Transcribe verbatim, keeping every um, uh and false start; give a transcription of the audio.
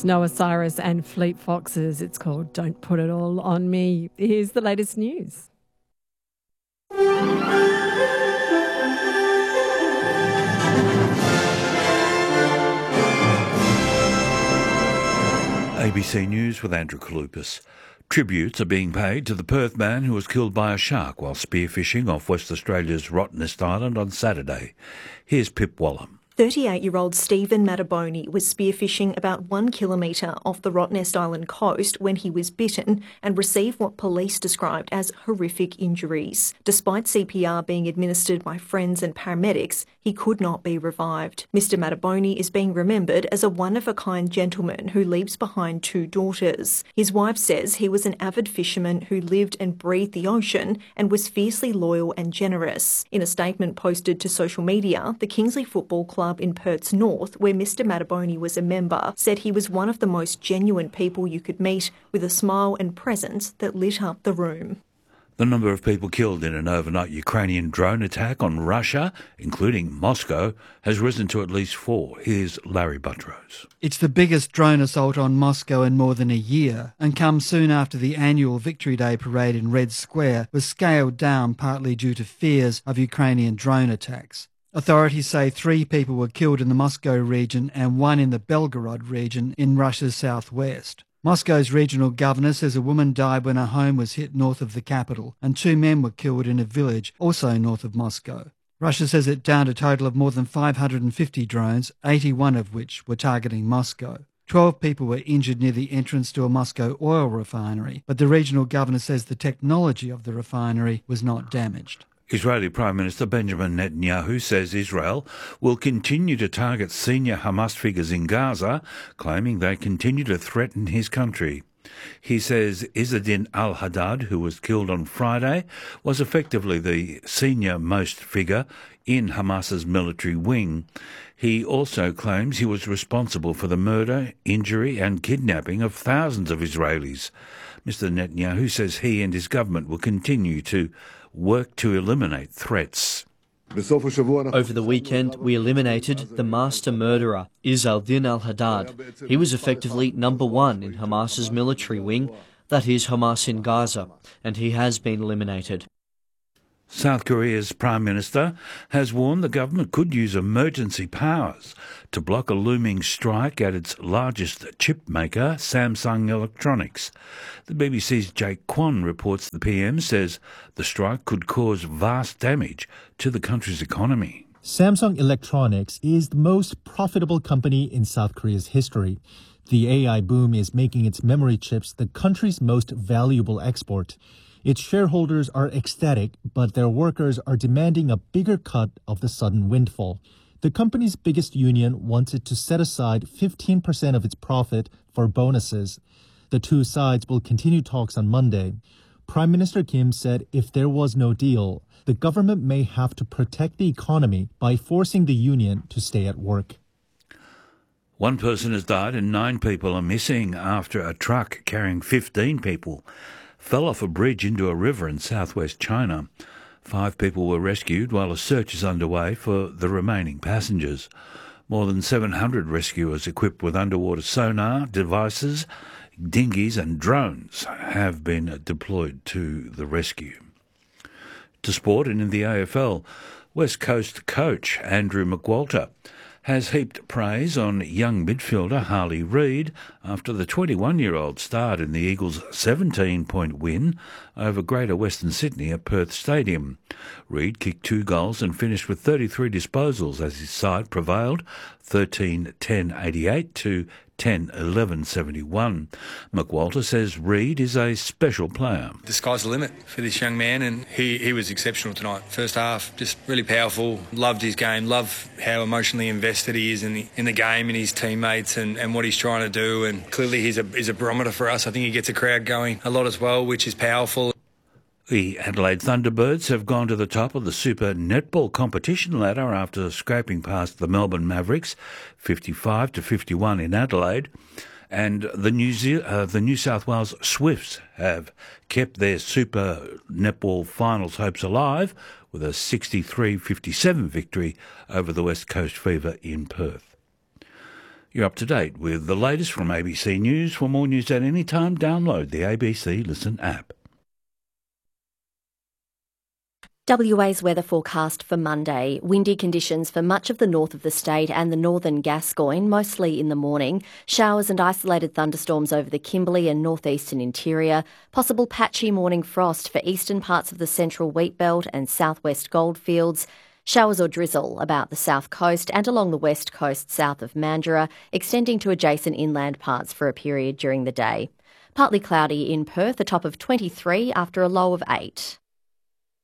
Noah Cyrus and Fleet Foxes. It's called Don't Put It All On Me. Here's the latest news. A B C News with Andrew Kalupas. Tributes are being paid to the Perth man who was killed by a shark while spearfishing off West Australia's Rottnest Island on Saturday. Here's Pip Wallam. thirty-eight-year-old Stephen Mataboni was spearfishing about one kilometre off the Rottnest Island coast when he was bitten and received what police described as horrific injuries. Despite C P R being administered by friends and paramedics, he could not be revived. Mister Mataboni is being remembered as a one-of-a-kind gentleman who leaves behind two daughters. His wife says he was an avid fisherman who lived and breathed the ocean and was fiercely loyal and generous. In a statement posted to social media, the Kingsley Football Club in Perth's north, where Mister Mataboni was a member, said he was one of the most genuine people you could meet, with a smile and presence that lit up the room. The number of people killed in an overnight Ukrainian drone attack on Russia, including Moscow, has risen to at least four. Here's Larry Buttrose. It's the biggest drone assault on Moscow in more than a year, and comes soon after the annual Victory Day parade in Red Square was scaled down partly due to fears of Ukrainian drone attacks. Authorities say three people were killed in the Moscow region and one in the Belgorod region in Russia's southwest. Moscow's regional governor says a woman died when her home was hit north of the capital, and two men were killed in a village also north of Moscow. Russia says it downed a total of more than five hundred fifty drones, eighty-one of which were targeting Moscow. Twelve people were injured near the entrance to a Moscow oil refinery, but the regional governor says the technology of the refinery was not damaged. Israeli Prime Minister Benjamin Netanyahu says Israel will continue to target senior Hamas figures in Gaza, claiming they continue to threaten his country. He says Izzadin al-Haddad, who was killed on Friday, was effectively the senior-most figure in Hamas's military wing. He also claims he was responsible for the murder, injury and kidnapping of thousands of Israelis. Mister Netanyahu says he and his government will continue to work to eliminate threats. Over the weekend, we eliminated the master murderer, Izzadin al-Haddad. He was effectively number one in Hamas's military wing, that is Hamas in Gaza, and he has been eliminated. South Korea's Prime Minister has warned the government could use emergency powers to block a looming strike at its largest chip maker, Samsung Electronics. The B B C's Jake Kwon reports the P M says the strike could cause vast damage to the country's economy. Samsung Electronics is the most profitable company in South Korea's history. The A I boom is making its memory chips the country's most valuable export. Its shareholders are ecstatic, but their workers are demanding a bigger cut of the sudden windfall. The company's biggest union wants it to set aside fifteen percent of its profit for bonuses. The two sides will continue talks on Monday. Prime Minister Kim said if there was no deal, the government may have to protect the economy by forcing the union to stay at work. One person has died and nine people are missing after a truck carrying fifteen people fell off a bridge into a river in southwest China. Five people were rescued while a search is underway for the remaining passengers. More than seven hundred rescuers equipped with underwater sonar devices, dinghies and drones have been deployed to the rescue. To sport, and in the A F L, West Coast coach Andrew McWalter has heaped praise on young midfielder Harley Reid after the twenty-one-year-old starred in the Eagles' seventeen-point win over Greater Western Sydney at Perth Stadium. Reid kicked two goals and finished with thirty-three disposals as his side prevailed thirteen ten eighty-eight to ten eleven seventy-one. McWalter says Reid is a special player. The sky's the limit for this young man, and he, he was exceptional tonight. First half, just really powerful. Loved his game, loved how emotionally invested he is in the, in the game and his teammates and, and what he's trying to do. And clearly he's a, he's a barometer for us. I think he gets a crowd going a lot as well, which is powerful. The Adelaide Thunderbirds have gone to the top of the Super Netball competition ladder after scraping past the Melbourne Mavericks, fifty-five to fifty-one in Adelaide, and the New, Ze- uh, the New South Wales Swifts have kept their Super Netball finals hopes alive with a sixty-three fifty-seven victory over the West Coast Fever in Perth. You're up to date with the latest from A B C News. For more news at any time, download the A B C Listen app. W A's weather forecast for Monday. Windy conditions for much of the north of the state and the northern Gascoyne, mostly in the morning. Showers and isolated thunderstorms over the Kimberley and northeastern interior. Possible patchy morning frost for eastern parts of the central wheat belt and southwest goldfields. Showers or drizzle about the south coast and along the west coast south of Mandurah, extending to adjacent inland parts for a period during the day. Partly cloudy in Perth, a top of twenty-three after a low of eight.